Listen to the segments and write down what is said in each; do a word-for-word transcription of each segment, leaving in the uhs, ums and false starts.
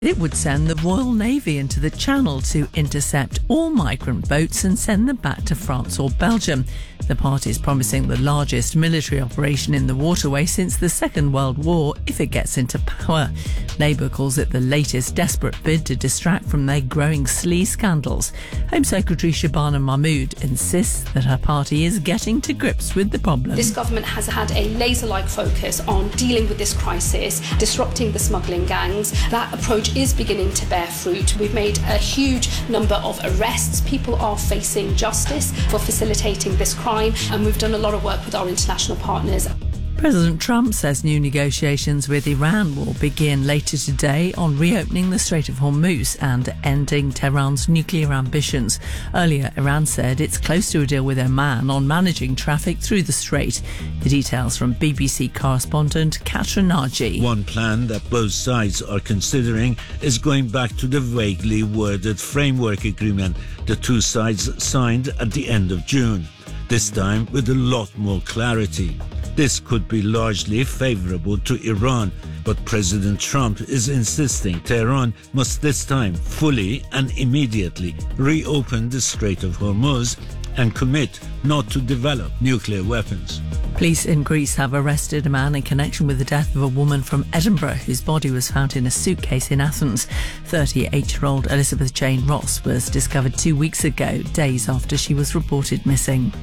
It would send the Royal Navy into the Channel to intercept all migrant boats and send them back to France or Belgium. The party is promising the largest military operation in the waterway since the Second World War if it gets into power. Labour calls it the latest desperate bid to distract from their growing sleaze scandals. Home Secretary Shabana Mahmood insists that her party is getting to grips with the problem. This government has had a laser-like focus on dealing with this crisis, disrupting the smuggling gangs. That approach is beginning to bear fruit. We've made a huge number of arrests. People are facing justice for facilitating this crime, and we've done a lot of work with our international partners. President Trump says new negotiations with Iran will begin later today on reopening the Strait of Hormuz and ending Tehran's nuclear ambitions. Earlier, Iran said it's close to a deal with Oman on managing traffic through the strait. The details from B B C correspondent Katra Naji. One plan that both sides are considering is going back to the vaguely worded framework agreement the two sides signed at the end of June, this time with a lot more clarity. This could be largely favourable to Iran, but President Trump is insisting Tehran must this time fully and immediately reopen the Strait of Hormuz and commit not to develop nuclear weapons. Police in Greece have arrested a man in connection with the death of a woman from Edinburgh whose body was found in a suitcase in Athens. thirty-eight-year-old Elizabeth Jane Ross was discovered two weeks ago, days after she was reported missing.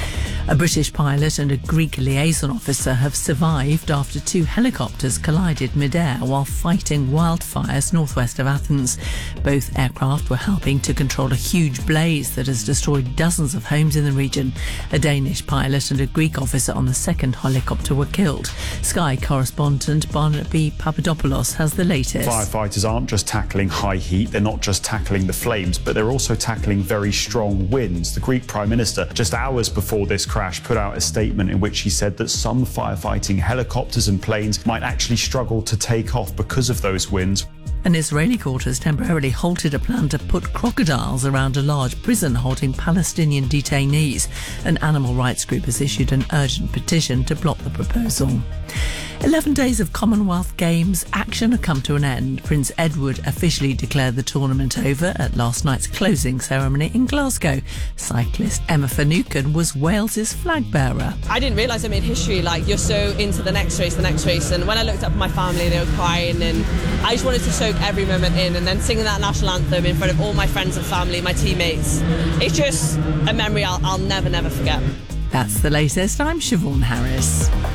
A British pilot and a Greek liaison officer have survived after two helicopters collided mid-air while fighting wildfires northwest of Athens. Both aircraft were helping to control a huge blaze that has destroyed dozens of homes in the region. A Danish pilot and a Greek officer on the second helicopter were killed. Sky correspondent Barnaby Papadopoulos has the latest. Firefighters aren't just tackling high heat, they're not just tackling the flames, but they're also tackling very strong winds. The Greek Prime Minister, just hours before this crash, put out a statement in which he said that some firefighting helicopters and planes might actually struggle to take off because of those winds. An Israeli court has temporarily halted a plan to put crocodiles around a large prison holding Palestinian detainees. An animal rights group has issued an urgent petition to block the proposal. Eleven days of Commonwealth Games action have come to an end. Prince Edward officially declared the tournament over at last night's closing ceremony in Glasgow. Cyclist Emma Finucane was Wales's flag bearer. I didn't realise I made history. Like, you're so into the next race, the next race. And when I looked up at my family, they were crying, and I just wanted to soak every moment in. And then singing that national anthem in front of all my friends and family, my teammates, it's just a memory I'll, I'll never, never forget. That's the latest. I'm Siobhan Harris.